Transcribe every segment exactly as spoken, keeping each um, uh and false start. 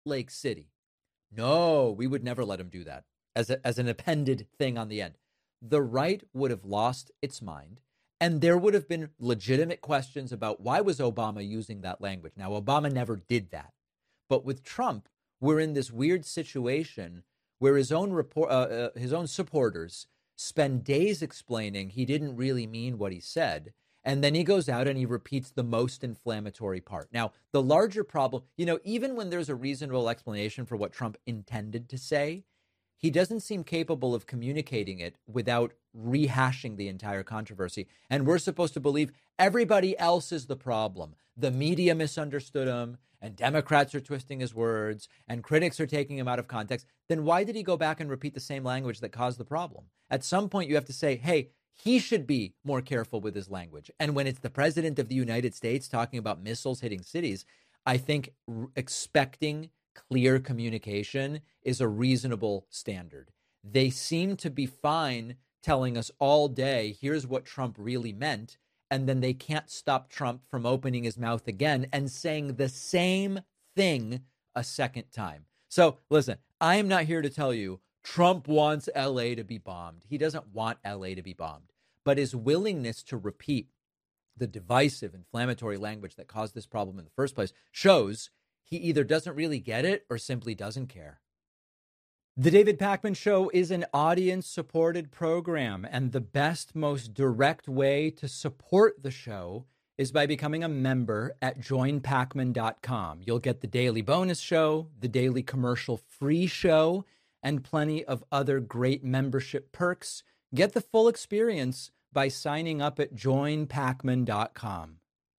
Lake City. No, we would never let him do that as, a, as an appended thing on the end. The right would have lost its mind, and there would have been legitimate questions about why was Obama using that language. Now, Obama never did that. But with Trump, we're in this weird situation where his own report, uh, uh, his own supporters spend days explaining he didn't really mean what he said. And then he goes out and he repeats the most inflammatory part. Now, the larger problem, you know, even when there's a reasonable explanation for what Trump intended to say, he doesn't seem capable of communicating it without rehashing the entire controversy. And we're supposed to believe everybody else is the problem. The media misunderstood him, and Democrats are twisting his words, and critics are taking him out of context. Then why did he go back and repeat the same language that caused the problem? At some point, you have to say, hey, he should be more careful with his language. And when it's the president of the United States talking about missiles hitting cities, I think r- expecting clear communication is a reasonable standard. They seem to be fine telling us all day, here's what Trump really meant. And then they can't stop Trump from opening his mouth again and saying the same thing a second time. So listen, I am not here to tell you Trump wants L A to be bombed. He doesn't want L A to be bombed. But his willingness to repeat the divisive, inflammatory language that caused this problem in the first place shows he either doesn't really get it or simply doesn't care. The David Pakman Show is an audience-supported program, and the best, most direct way to support the show is by becoming a member at join pakman dot com. You'll get the daily bonus show, the daily commercial-free show, and plenty of other great membership perks. Get the full experience by signing up at join pakman dot com.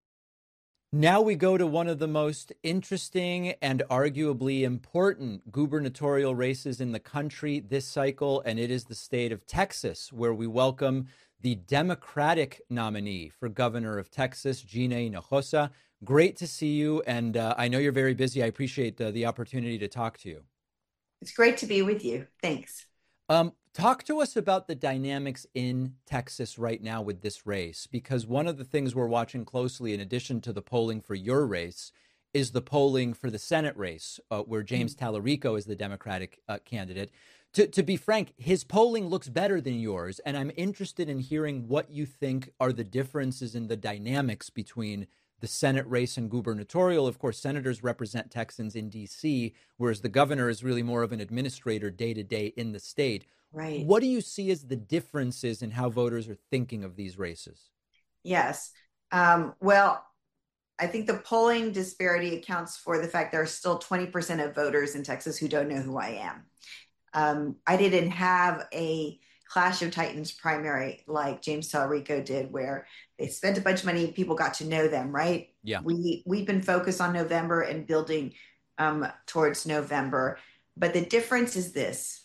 Now we go to one of the most interesting and arguably important gubernatorial races in the country this cycle, and it is the state of Texas, where we welcome the Democratic nominee for governor of Texas, Gina Hinojosa. Great to see you, and uh, I know you're very busy. I appreciate uh, the opportunity to talk to you. It's great to be with you. Thanks. Um, talk to us about the dynamics in Texas right now with this race, because one of the things we're watching closely, in addition to the polling for your race, is the polling for the Senate race, uh, where James mm-hmm. Talarico is the Democratic uh, candidate. To, to be frank, his polling looks better than yours, and I'm interested in hearing what you think are the differences in the dynamics between the Senate race and gubernatorial. Of course, senators represent Texans in D C, whereas the governor is really more of an administrator day to day in the state. Right. What do you see as the differences in how voters are thinking of these races? Yes. Um, well, I think the polling disparity accounts for the fact there are still twenty percent of voters in Texas who don't know who I am. Um, I didn't have a Clash of Titans primary like James Talarico did, where they spent a bunch of money, people got to know them, right? Yeah. We, we've been focused on November and building um, towards November. But the difference is this.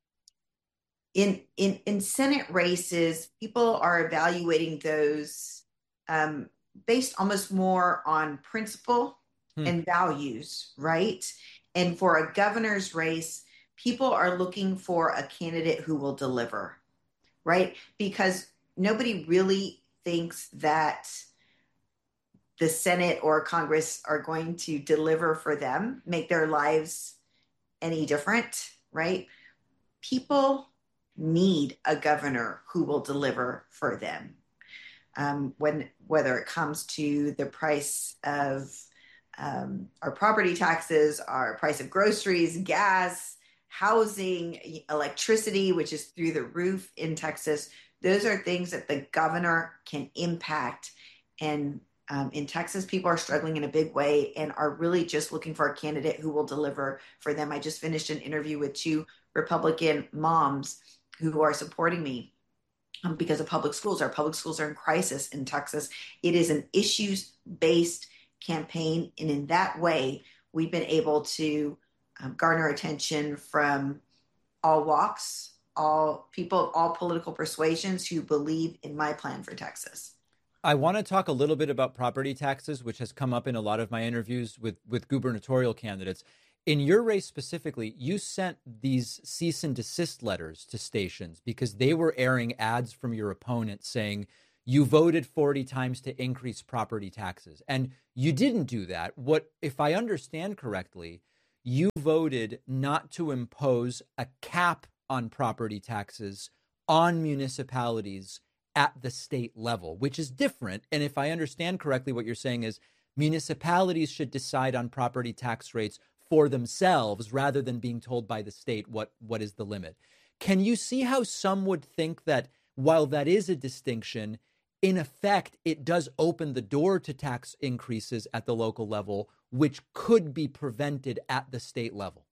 In, in, in Senate races, people are evaluating those um, based almost more on principle hmm. and values, right? And for a governor's race, people are looking for a candidate who will deliver, right? Because nobody really thinks that the Senate or Congress are going to deliver for them, make their lives any different, right? People need a governor who will deliver for them. Um, when whether it comes to the price of um, our property taxes, our price of groceries, gas, housing, electricity, which is through the roof in Texas, those are things that the governor can impact. And um, in Texas, people are struggling in a big way and are really just looking for a candidate who will deliver for them. I just finished an interview with two Republican moms who are supporting me um, because of public schools. Our public schools are in crisis in Texas. It is an issues-based campaign. And in that way, we've been able to um, garner attention from all walks, all people, all political persuasions who believe in my plan for Texas. I want to talk a little bit about property taxes, which has come up in a lot of my interviews with, with gubernatorial candidates. In your race specifically, you sent these cease and desist letters to stations because they were airing ads from your opponent saying you voted forty times to increase property taxes. And you didn't do that. What, if I understand correctly, you voted not to impose a cap on property taxes on municipalities at the state level, which is different. And if I understand correctly, what you're saying is municipalities should decide on property tax rates for themselves rather than being told by the state what, what is the limit. Can you see how some would think that while that is a distinction, in effect, it does open the door to tax increases at the local level, which could be prevented at the state level?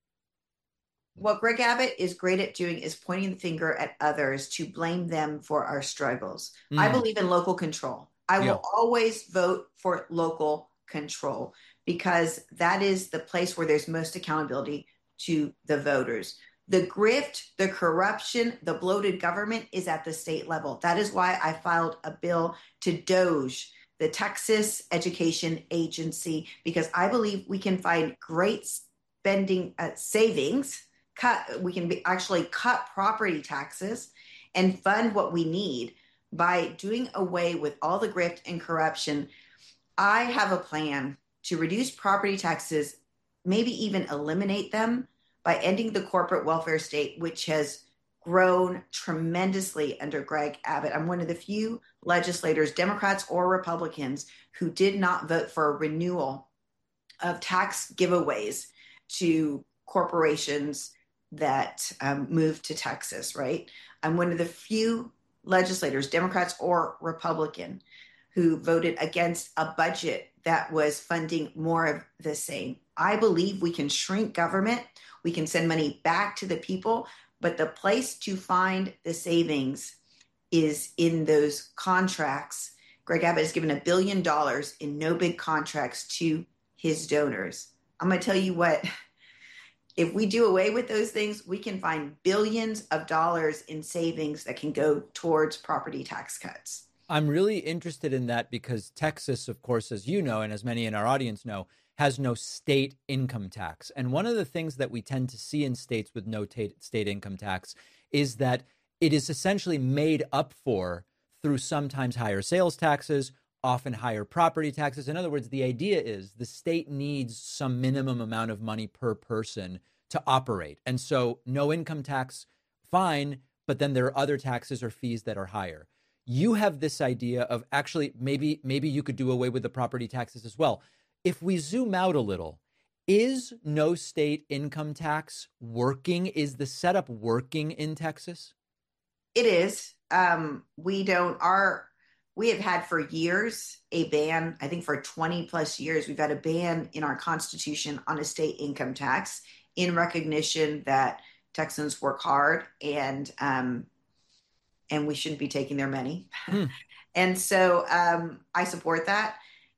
What Greg Abbott is great at doing is pointing the finger at others to blame them for our struggles. Mm. I believe in local control. I yeah. will always vote for local control because that is the place where there's most accountability to the voters. The grift, the corruption, the bloated government is at the state level. That is why I filed a bill to DOGE, the Texas Education Agency, because I believe we can find great spending uh, savings. Cut, we can be, actually cut property taxes and fund what we need by doing away with all the grift and corruption. I have a plan to reduce property taxes, maybe even eliminate them by ending the corporate welfare state, which has grown tremendously under Greg Abbott. I'm one of the few legislators, Democrats or Republicans, who did not vote for a renewal of tax giveaways to corporations that um, moved to Texas, right? I'm one of the few legislators, Democrats or Republican, who voted against a budget that was funding more of the same. I believe we can shrink government. We can send money back to the people, but the place to find the savings is in those contracts. Greg Abbott has given a billion dollars in no bid contracts to his donors. I'm going to tell you what, if we do away with those things, we can find billions of dollars in savings that can go towards property tax cuts. I'm really interested in that because Texas, of course, as you know, and as many in our audience know, has no state income tax. And one of the things that we tend to see in states with no t- state income tax is that it is essentially made up for through sometimes higher sales taxes, often higher property taxes. In other words, the idea is the state needs some minimum amount of money per person to operate. And so no income tax, fine, but then there are other taxes or fees that are higher. You have this idea of actually maybe maybe you could do away with the property taxes as well. If we zoom out a little, is no state income tax working? Is the setup working in Texas? It is. Um, we don't, our, we have had for years a ban, I think for twenty plus years, we've had a ban in our Constitution on a state income tax in recognition that Texans work hard and, um, and we shouldn't be taking their money. Hmm. And so um, I support that.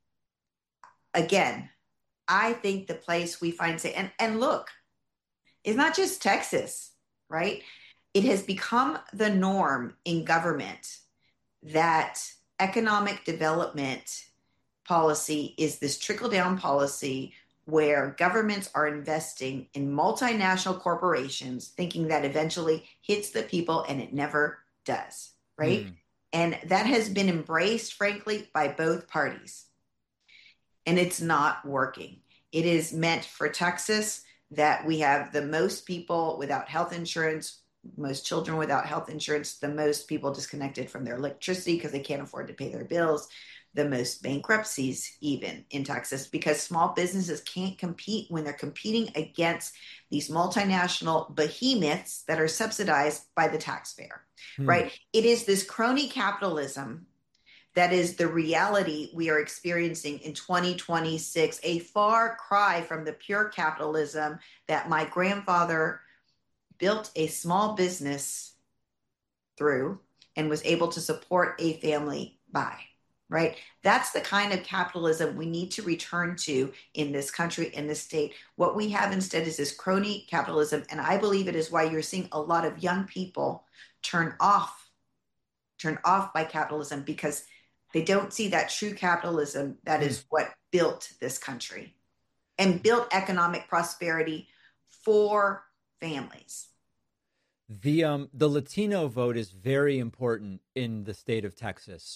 Again, I think the place we find, say, and, and look, it's not just Texas, right? It has become the norm in government that economic development policy is this trickle-down policy where governments are investing in multinational corporations, thinking that eventually hits the people, and it never does, right? Mm. And that has been embraced, frankly, by both parties. And it's not working. It is meant for Texas that we have the most people without health insurance, most children without health insurance, the most people disconnected from their electricity because they can't afford to pay their bills, the most bankruptcies even in Texas because small businesses can't compete when they're competing against these multinational behemoths that are subsidized by the taxpayer, hmm. right? It is this crony capitalism that is the reality we are experiencing in twenty twenty-six, a far cry from the pure capitalism that my grandfather built a small business through and was able to support a family by, right? That's the kind of capitalism we need to return to in this country, in this state. What we have instead is this crony capitalism, and I believe it is why you're seeing a lot of young people turn off, turn off by capitalism because they don't see that true capitalism that mm. is what built this country and built economic prosperity for families. The um the Latino vote is very important in the state of Texas.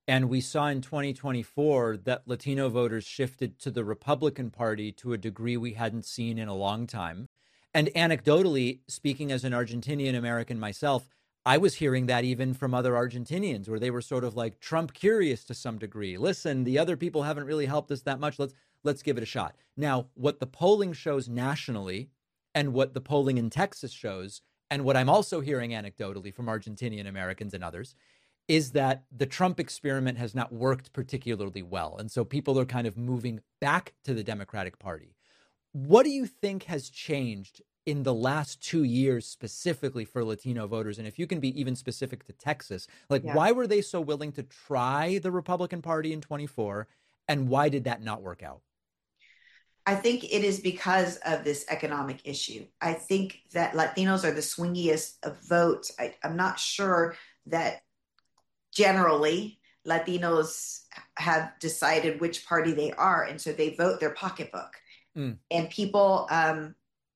And we saw in twenty twenty-four that Latino voters shifted to the Republican Party to a degree we hadn't seen in a long time. And anecdotally, speaking as an Argentinian American myself, I was hearing that even from other Argentinians, where they were sort of like Trump curious to some degree. Listen, the other people haven't really helped us that much. Let's let's give it a shot. Now, what the polling shows nationally and what the polling in Texas shows, and what I'm also hearing anecdotally from Argentinian Americans and others, is that the Trump experiment has not worked particularly well. And so people are kind of moving back to the Democratic Party. What do you think has changed in the last two years specifically for Latino voters? And if you can be even specific to Texas, like yeah. why were they so willing to try the Republican Party in twenty-four? And why did that not work out? I think it is because of this economic issue. I think that Latinos are the swingiest of votes. I, I'm not sure that generally Latinos have decided which party they are. And so they vote their pocketbook. Mm. And people, um,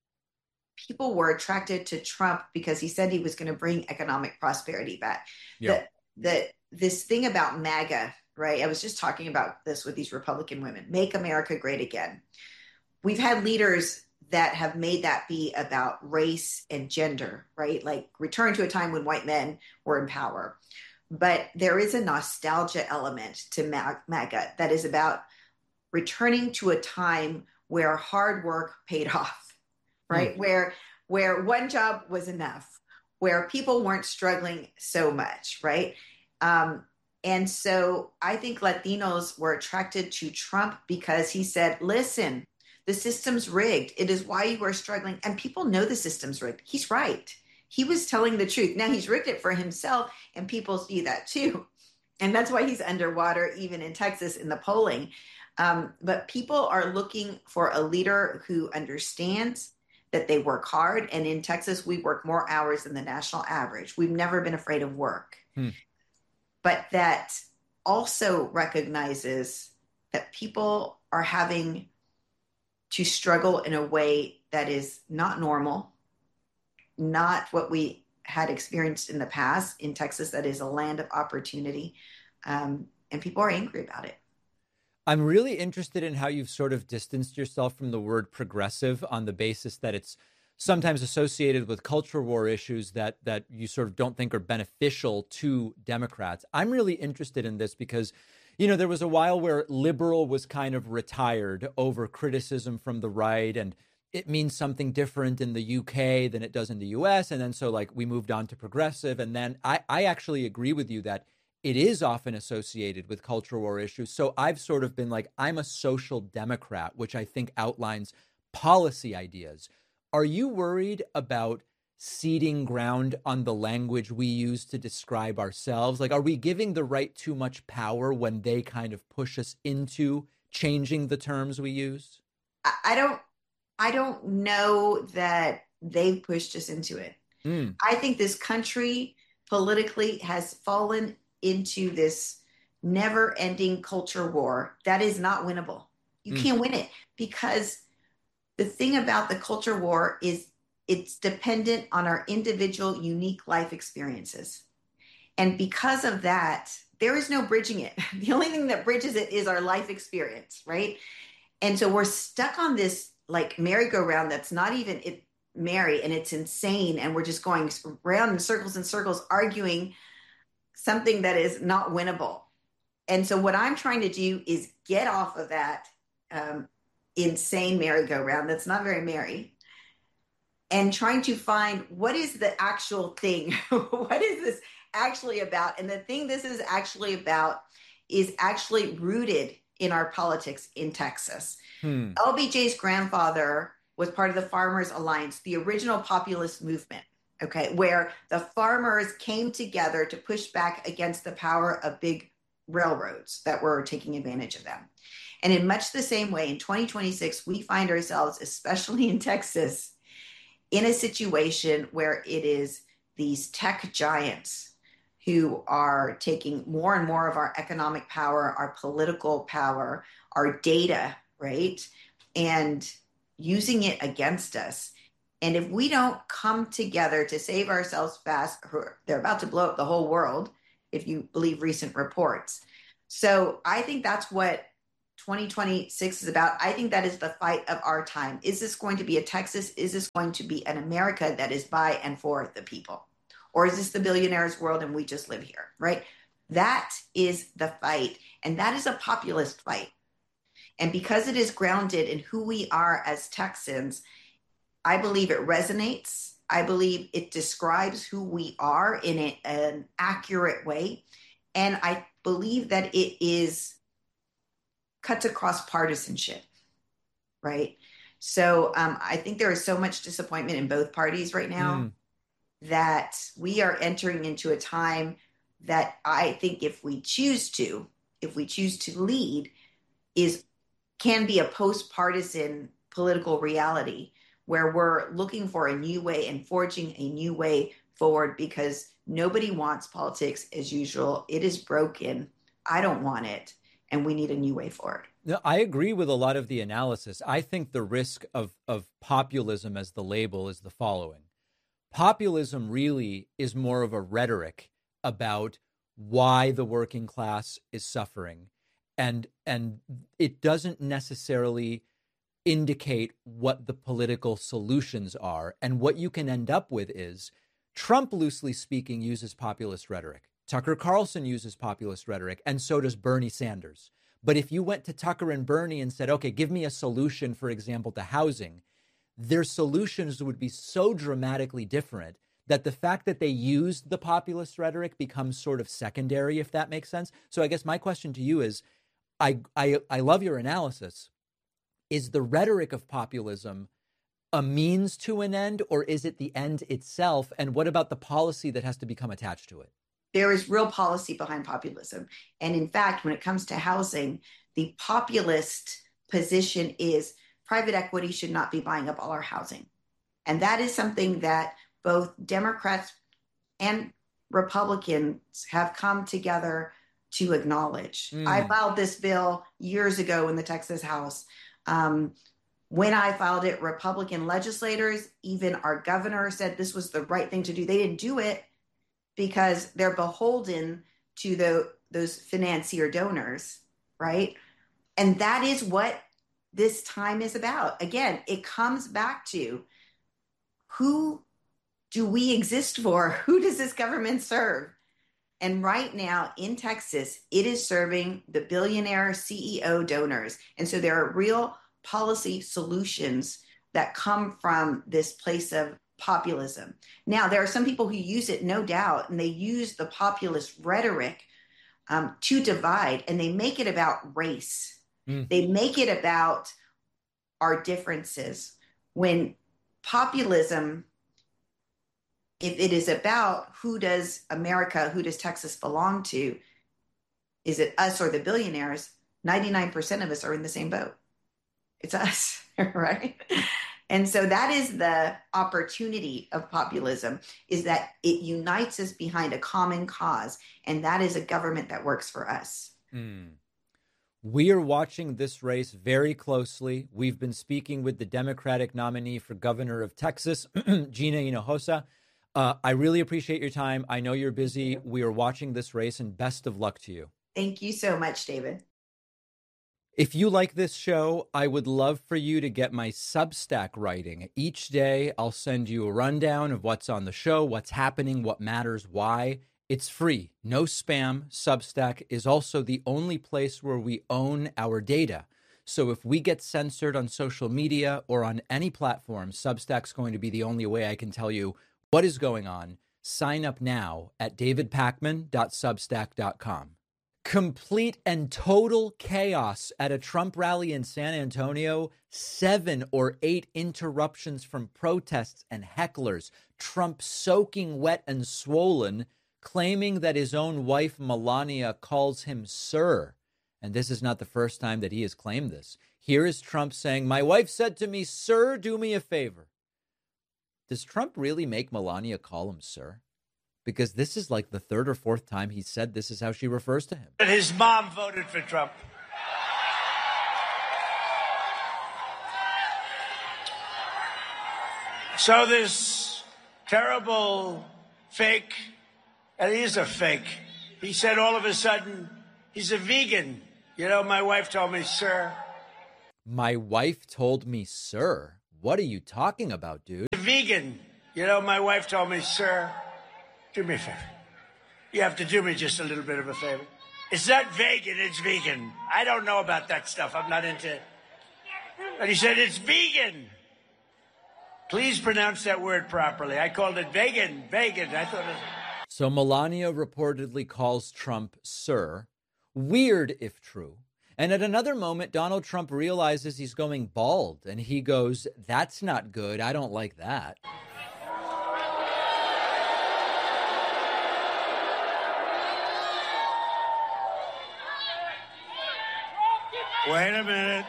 people were attracted to Trump because he said he was going to bring economic prosperity back. Yeah. The, the, this thing about MAGA, right? I was just talking about this with these Republican women, make America great again. We've had leaders that have made that be about race and gender, right? Like return to a time when white men were in power. But there is a nostalgia element to MAGA that is about returning to a time where hard work paid off, right? Mm. Where, where one job was enough, where people weren't struggling so much, right? Um, and so I think Latinos were attracted to Trump because he said, listen, the system's rigged. It is why you are struggling. And people know the system's rigged. He's right. He was telling the truth. Now he's rigged it for himself, and people see that too. And that's why he's underwater, even in Texas in the polling. Um, but people are looking for a leader who understands that they work hard. And in Texas, we work more hours than the national average. We've never been afraid of work. Hmm. But that also recognizes that people are having to struggle in a way that is not normal, not what we had experienced in the past in Texas, that is a land of opportunity. Um, and people are angry about it. I'm really interested in how you've sort of distanced yourself from the word progressive on the basis that it's sometimes associated with culture war issues that that you sort of don't think are beneficial to Democrats. I'm really interested in this because, you know, there was a while where liberal was kind of retired over criticism from the right, and it means something different in the U K than it does in the U S. And then so like we moved on to progressive. And then I, I actually agree with you that it is often associated with culture war issues. So I've sort of been like, I'm a social democrat, which I think outlines policy ideas. Are you worried about ceding ground on the language we use to describe ourselves? Like, are we giving the right too much power when they kind of push us into changing the terms we use? I don't, I don't know that they've pushed us into it. Mm. I think this country politically has fallen into this never-ending culture war that is not winnable. You mm. can't win it because the thing about the culture war is it's dependent on our individual, unique life experiences. And because of that, there is no bridging it. The only thing that bridges it is our life experience, right? And so we're stuck on this like merry-go-round that's not even it merry, and it's insane. And we're just going round in circles and circles, arguing something that is not winnable. And so what I'm trying to do is get off of that um, insane merry-go-round that's not very merry, and trying to find what is the actual thing. What is this actually about? And the thing this is actually about is actually rooted in our politics in Texas. Hmm. L B J's grandfather was part of the Farmers Alliance, the original populist movement, okay, where the farmers came together to push back against the power of big railroads that were taking advantage of them. And in much the same way, in twenty twenty-six, we find ourselves, especially in Texas, in a situation where it is these tech giants who are taking more and more of our economic power, our political power, our data, right? And using it against us. And if we don't come together to save ourselves fast, they're about to blow up the whole world, if you believe recent reports. So I think that's what twenty twenty-six is about. I think that is the fight of our time. Is this going to be a Texas? Is this going to be an America that is by and for the people? Or is this the billionaires' world and we just live here, right? That is the fight. And that is a populist fight. And because it is grounded in who we are as Texans, I believe it resonates. I believe it describes who we are in a, an accurate way. And I believe that it is cuts across partisanship, right? So um, I think there is so much disappointment in both parties right now mm. that we are entering into a time that I think if we choose to, if we choose to lead, is can be a post-partisan political reality where we're looking for a new way and forging a new way forward because nobody wants politics as usual. It is broken. I don't want it. And we need a new way forward. No, I agree with a lot of the analysis. I think the risk of, of populism as the label is the following. Populism really is more of a rhetoric about why the working class is suffering. And, and it doesn't necessarily indicate what the political solutions are. And what you can end up with is Trump, loosely speaking, uses populist rhetoric. Tucker Carlson uses populist rhetoric, and so does Bernie Sanders. But if you went to Tucker and Bernie and said, okay, give me a solution, for example, to housing, their solutions would be so dramatically different that the fact that they used the populist rhetoric becomes sort of secondary, if that makes sense. So I guess my question to you is, I I, I love your analysis. Is the rhetoric of populism a means to an end, or is it the end itself? And what about the policy that has to become attached to it? There is real policy behind populism. And in fact, when it comes to housing, the populist position is private equity should not be buying up all our housing. And that is something that both Democrats and Republicans have come together to acknowledge. Mm. I filed this bill years ago in the Texas House. Um, when I filed it, Republican legislators, even our governor, said this was the right thing to do. They didn't do it because they're beholden to the, those financier donors, right? And that is what this time is about. Again, it comes back to who do we exist for? Who does this government serve? And right now in Texas, it is serving the billionaire C E O donors. And so there are real policy solutions that come from this place of populism. Now, there are some people who use it, no doubt, and they use the populist rhetoric um, to divide, and they make it about race. Mm. They make it about our differences. When populism, if it is about who does America, who does Texas belong to, is it us or the billionaires? ninety-nine percent of us are in the same boat. It's us, right? And so that is the opportunity of populism, is that it unites us behind a common cause. And that is a government that works for us. Mm. We are watching this race very closely. We've been speaking with the Democratic nominee for governor of Texas, Gina Hinojosa. Uh, I really appreciate your time. I know you're busy. We are watching this race, and best of luck to you. Thank you so much, David. If you like this show, I would love for you to get my Substack writing. Each day, I'll send you a rundown of what's on the show, what's happening, what matters, why. It's free, no spam. Substack is also the only place where we own our data. So if we get censored on social media or on any platform, Substack's going to be the only way I can tell you what is going on. Sign up now at david pakman dot substack dot com. Complete and total chaos at a Trump rally in San Antonio. Seven or eight interruptions from protests and hecklers. Trump soaking wet and swollen, claiming that his own wife, Melania, calls him sir. And this is not the first time that he has claimed this. Here is Trump saying, "My wife said to me, sir, do me a favor." Does Trump really make Melania call him sir? Because this is like the third or fourth time he said this is how she refers to him. His mom voted for Trump. So this terrible fake, and he is a fake. He said all of a sudden He's a vegan. You know, my wife told me, sir. My wife told me, sir. What are you talking about, dude? A vegan. You know, my wife told me, sir, do me a favor. You have to do me just a little bit of a favor. It's not vegan, it's vegan. I don't know about that stuff. I'm not into it. But he said, it's vegan. Please pronounce that word properly. I called it vegan, vegan. I thought it was... So Melania reportedly calls Trump sir. Weird if true. And at another moment, Donald Trump realizes he's going bald. And he goes, that's not good. I don't like that. Wait a minute.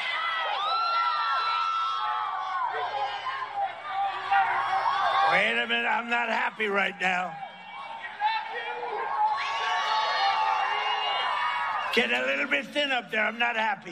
Wait a minute. I'm not happy right now. Get a little bit thin up there. I'm not happy.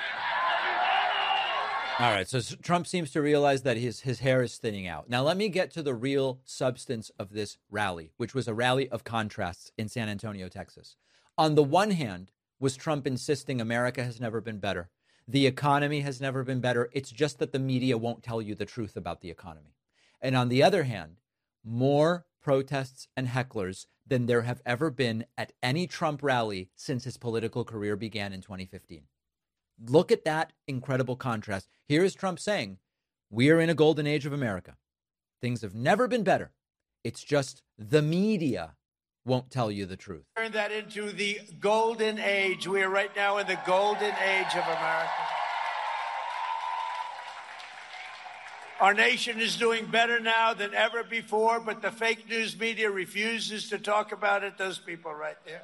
All right. So Trump seems to realize that his, his hair is thinning out. Now, let me get to the real substance of this rally, which was a rally of contrasts in San Antonio, Texas. On the one hand, was Trump insisting America has never been better. The economy has never been better. It's just that the media won't tell you the truth about the economy. And on the other hand, more protests and hecklers than there have ever been at any Trump rally since his political career began in twenty fifteen. Look at that incredible contrast. Here is Trump saying, we are in a golden age of America. Things have never been better. It's just the media won't tell you the truth. Turn that into the golden age. We are right now in the golden age of America. Our nation is doing better now than ever before, but the fake news media refuses to talk about it. Those people right there.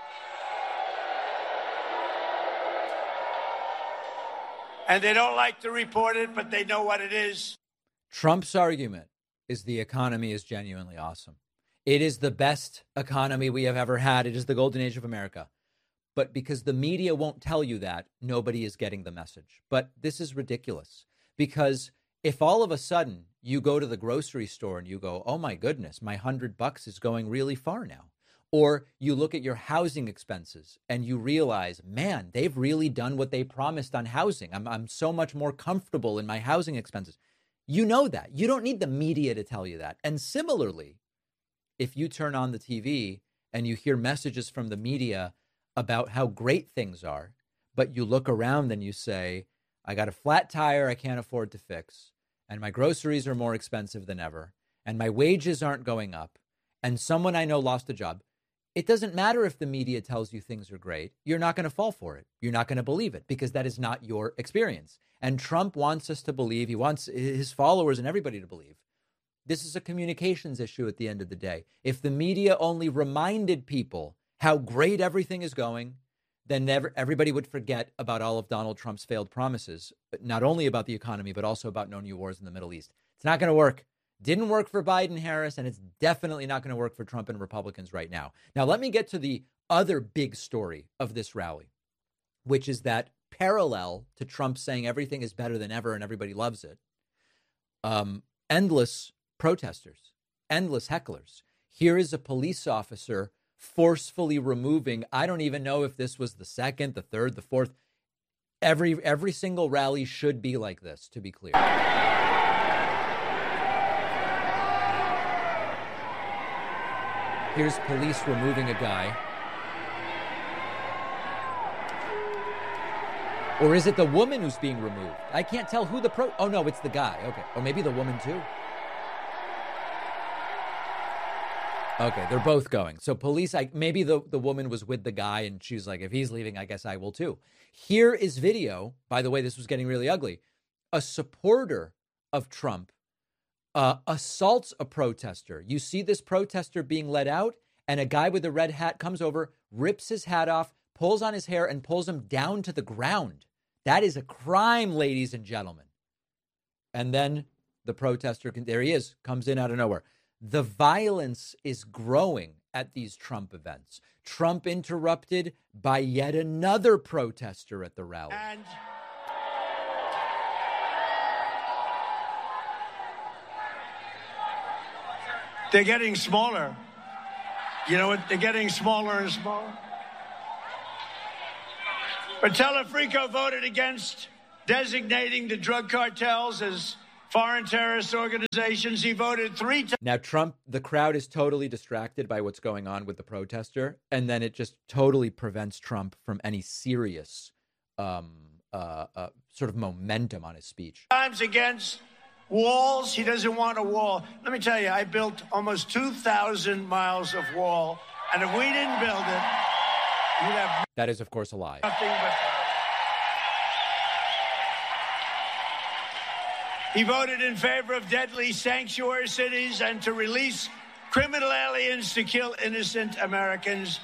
And they don't like to report it, but they know what it is. Trump's argument is the economy is genuinely awesome. It is the best economy we have ever had. It is the golden age of America. But because the media won't tell you that, nobody is getting the message. But this is ridiculous, because if all of a sudden you go to the grocery store and you go, oh, my goodness, my hundred bucks is going really far now. Or you look at your housing expenses and you realize, man, they've really done what they promised on housing. I'm, I'm so much more comfortable in my housing expenses. You know that. You don't need the media to tell you that. And similarly, if you turn on the T V and you hear messages from the media about how great things are, but you look around and you say, I got a flat tire I can't afford to fix, and my groceries are more expensive than ever, and my wages aren't going up, and someone I know lost a job, it doesn't matter if the media tells you things are great. You're not going to fall for it. You're not going to believe it because that is not your experience. And Trump wants us to believe, he wants his followers and everybody to believe, this is a communications issue at the end of the day. If the media only reminded people how great everything is going, then never, everybody would forget about all of Donald Trump's failed promises, but not only about the economy, but also about no new wars in the Middle East. It's not going to work. Didn't work for Biden, Harris, and it's definitely not going to work for Trump and Republicans right now. Now, let me get to the other big story of this rally, which is that parallel to Trump saying everything is better than ever and everybody loves it, um, endless protesters, endless hecklers. Here is a police officer forcefully removing, I don't even know if this was the second, the third, the fourth. Every every single rally should be like this, to be clear. Here's police removing a guy. Or is it the woman who's being removed? I can't tell who the pro... Oh, no, it's the guy. Okay. Or maybe the woman, too. Okay, they're both going. So police, I, maybe the, the woman was with the guy and she's like, if he's leaving, I guess I will too. Here is video. By the way, this was getting really ugly. A supporter of Trump uh, assaults a protester. You see this protester being let out and a guy with a red hat comes over, rips his hat off, pulls on his hair and pulls him down to the ground. That is a crime, ladies and gentlemen. And then the protester, can, there he is, comes in out of nowhere. The violence is growing at these Trump events. Trump interrupted by yet another protester at the rally. And they're getting smaller. You know what? They're getting smaller and smaller. But Telefrico voted against designating the drug cartels as foreign terrorist organizations. He voted three times. Now, Trump, the crowd is totally distracted by what's going on with the protester, and then it just totally prevents Trump from any serious um, uh, uh, sort of momentum on his speech. Times against walls. He doesn't want a wall. Let me tell you, I built almost two thousand miles of wall, and if we didn't build it, you'd have That is, of course, a lie. nothing but. He voted in favor of deadly sanctuary cities and to release criminal aliens to kill innocent Americans.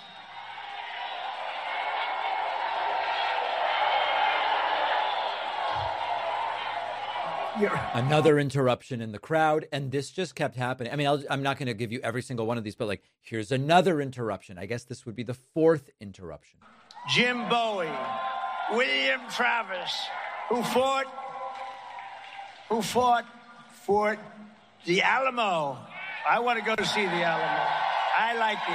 Another interruption in the crowd, and this just kept happening. I mean, I'll, I'm not going to give you every single one of these, but like, here's another interruption. I guess this would be the fourth interruption. Jim Bowie, William Travis, who fought, who fought for the Alamo. I want to go to see the Alamo. I like the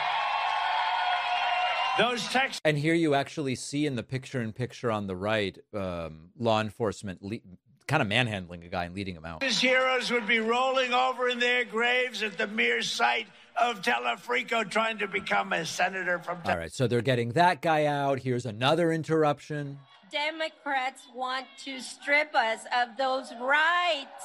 Alamo. Those Texas. And here you actually see in the picture-in-picture on the right, um, law enforcement le- kind of manhandling a guy and leading him out. His heroes would be rolling over in their graves at the mere sight of Telefrico trying to become a senator from Texas. All right, so they're getting that guy out. Here's another interruption. Democrats want to strip us of those rights.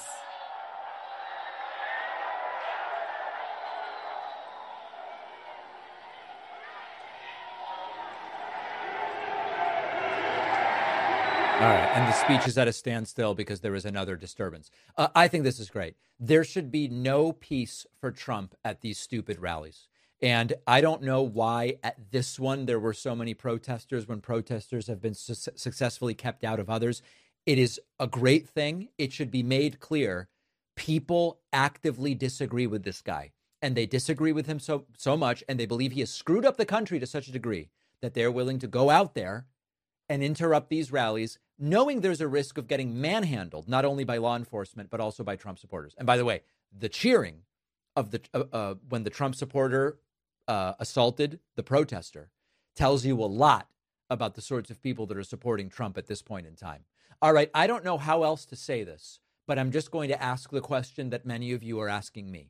All right, and the speech is at a standstill because there is another disturbance. Uh, I think this is great. There should be no peace for Trump at these stupid rallies. And I don't know why at this one there were so many protesters when protesters have been su- successfully kept out of others. It is a great thing. It should be made clear people actively disagree with this guy. And they disagree with him so so much, and they believe he has screwed up the country to such a degree that they're willing to go out there and interrupt these rallies, knowing there's a risk of getting manhandled, not only by law enforcement, but also by Trump supporters. And by the way, the cheering of the uh, uh, when the Trump supporter uh, assaulted the protester tells you a lot about the sorts of people that are supporting Trump at this point in time. All right, I don't know how else to say this, but I'm just going to ask the question that many of you are asking me.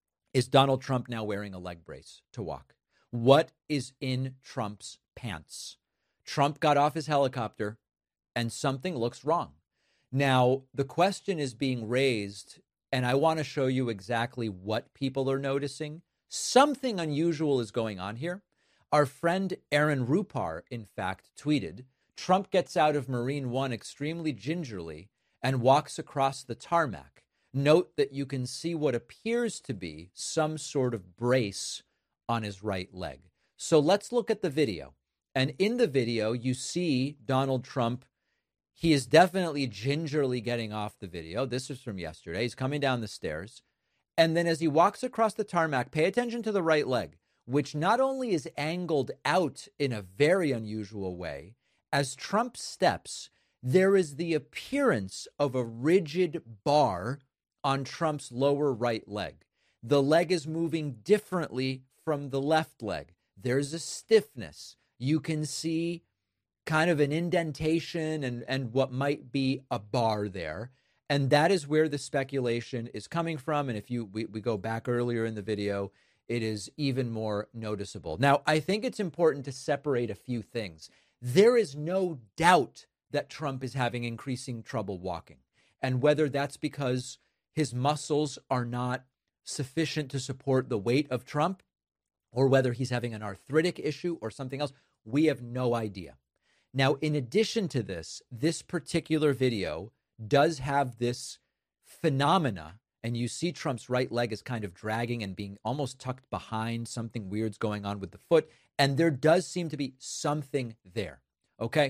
Is Donald Trump now wearing a leg brace to walk? What is in Trump's pants? Trump got off his helicopter and something looks wrong. Now, the question is being raised, and I want to show you exactly what people are noticing. Something unusual is going on here. Our friend Aaron Rupar, in fact, tweeted, Trump gets out of Marine One extremely gingerly and walks across the tarmac. Note that you can see what appears to be some sort of brace on his right leg. So let's look at the video. And in the video, you see Donald Trump. He is definitely gingerly getting off the video. This is from yesterday. He's coming down the stairs. And then as he walks across the tarmac, pay attention to the right leg, which not only is angled out in a very unusual way, as Trump steps, there is the appearance of a rigid bar on Trump's lower right leg. The leg is moving differently from the left leg. There's a stiffness. You can see kind of an indentation and, and what might be a bar there. And that is where the speculation is coming from. And if you we, we go back earlier in the video, it is even more noticeable. Now, I think it's important to separate a few things. There is no doubt that Trump is having increasing trouble walking. And whether that's because his muscles are not sufficient to support the weight of Trump, or whether he's having an arthritic issue or something else, we have no idea. Now, in addition to this, this particular video does have this phenomena, and you see Trump's right leg is kind of dragging and being almost tucked behind. Something weird's going on with the foot, and there does seem to be something there, okay?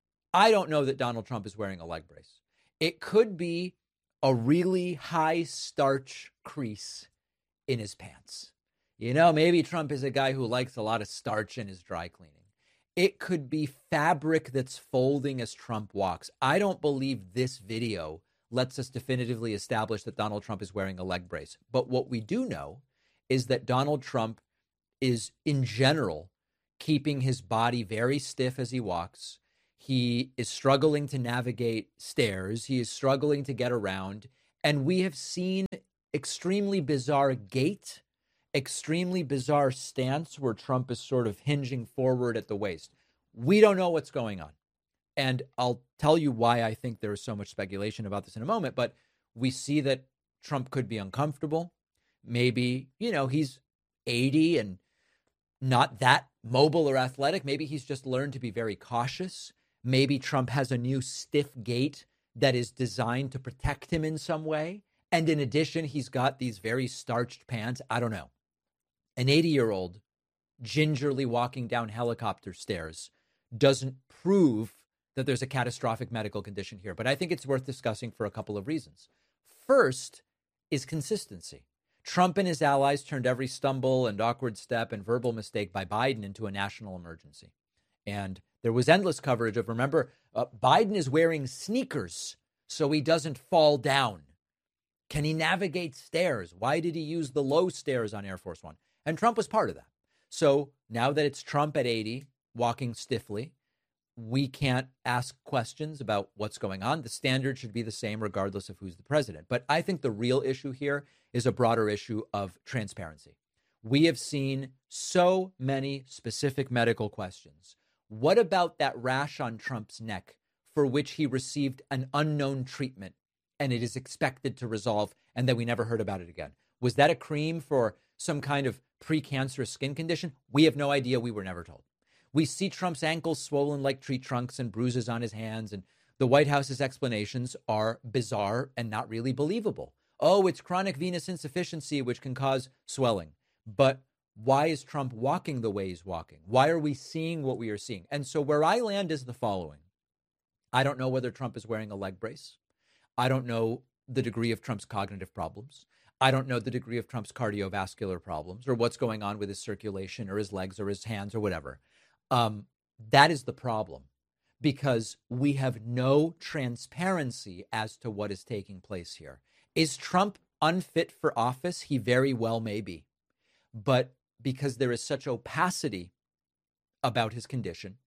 I don't know that Donald Trump is wearing a leg brace. It could be a really high starch crease in his pants. You know, maybe Trump is a guy who likes a lot of starch in his dry cleaning. It could be fabric that's folding as Trump walks. I don't believe this video lets us definitively establish that Donald Trump is wearing a leg brace. But what we do know is that Donald Trump is, in general, keeping his body very stiff as he walks. He is struggling to navigate stairs. He is struggling to get around. And we have seen extremely bizarre gait, extremely bizarre stance where Trump is sort of hinging forward at the waist. We don't know what's going on. And I'll tell you why I think there is so much speculation about this in a moment. But we see that Trump could be uncomfortable. Maybe, you know, he's eighty and not that mobile or athletic. Maybe he's just learned to be very cautious. Maybe Trump has a new stiff gait that is designed to protect him in some way. And in addition, he's got these very starched pants. I don't know. An eighty-year-old gingerly walking down helicopter stairs doesn't prove that there's a catastrophic medical condition here. But I think it's worth discussing for a couple of reasons. First is consistency. Trump and his allies turned every stumble and awkward step and verbal mistake by Biden into a national emergency. And there was endless coverage of, remember, uh, Biden is wearing sneakers so he doesn't fall down. Can he navigate stairs? Why did he use the low stairs on Air Force One? And Trump was part of that. So now that it's Trump at eighty, walking stiffly, we can't ask questions about what's going on. The standard should be the same regardless of who's the president. But I think the real issue here is a broader issue of transparency. We have seen so many specific medical questions. What about that rash on Trump's neck for which he received an unknown treatment and it is expected to resolve and then we never heard about it again? Was that a cream for some kind of precancerous skin condition? We have no idea. We were never told. We see Trump's ankles swollen like tree trunks and bruises on his hands, and the White House's explanations are bizarre and not really believable. Oh, it's chronic venous insufficiency, which can cause swelling. But why is Trump walking the way he's walking? Why are we seeing what we are seeing? And so where I land is the following. I don't know whether Trump is wearing a leg brace. I don't know the degree of Trump's cognitive problems. I don't know the degree of Trump's cardiovascular problems or what's going on with his circulation or his legs or his hands or whatever. Um, that is the problem, because we have no transparency as to what is taking place here. Is Trump unfit for office? He very well may be. But because there is such opacity about his condition,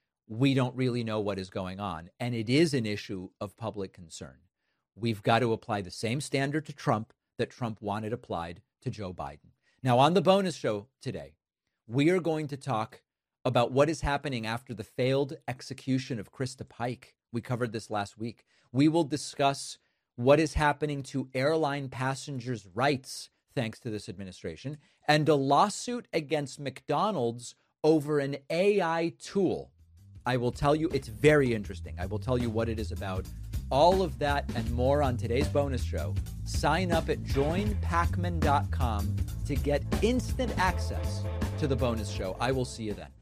we don't really know what is going on. And it is an issue of public concern. We've got to apply the same standard to Trump that Trump wanted applied to Joe Biden. Now, on the bonus show today, we are going to talk about what is happening after the failed execution of Krista Pike. We covered this last week. We will discuss what is happening to airline passengers' rights thanks to this administration, and a lawsuit against McDonald's over an A I tool. I will tell you, it's very interesting. I will tell you what it is about. All of that and more on today's bonus show. Sign up at join pacman dot com to get instant access to the bonus show. I will see you then.